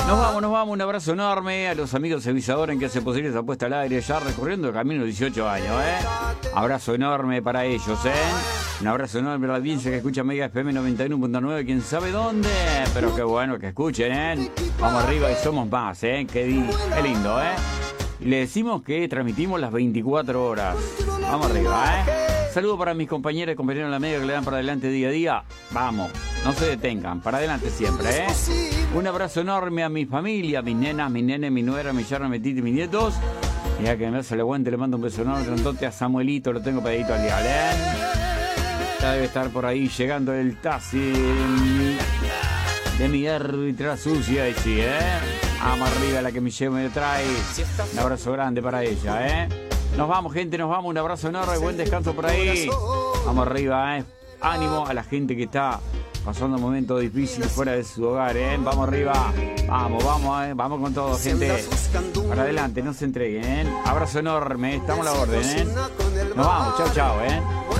Nos vamos, un abrazo enorme a los amigos de Visador en que hace posible esa puesta al aire, ya recorriendo el camino de 18 años, Abrazo enorme para ellos, Un abrazo enorme para la audiencia que escucha Mega FM 91.9, quién sabe dónde, pero qué bueno que escuchen, Vamos arriba y somos más, Qué lindo, Y le decimos que transmitimos las 24 horas. Vamos arriba, Saludo para mis compañeras y compañeros en la media que le dan para adelante día a día. Vamos, no se detengan, para adelante siempre, Un abrazo enorme a mi familia, a mis nenas, mis nenes, mi nuera, mi yerno, mi tita y mis nietos. Ya que me hace el aguante, le mando un beso enorme, grandote a Samuelito, lo tengo pedidito al dial, Ya debe estar por ahí llegando el taxi de mi árbitra sucia, y sí, Vamos arriba, la que me lleva y me trae. Un abrazo grande para ella, Nos vamos, gente, nos vamos. Un abrazo enorme, buen descanso por ahí. Vamos arriba, Ánimo a la gente que está pasando momentos difíciles fuera de su hogar, Vamos arriba. Vamos, vamos con todo, gente. Para adelante, no se entreguen, Abrazo enorme, estamos a la orden, Nos vamos, chao, chao,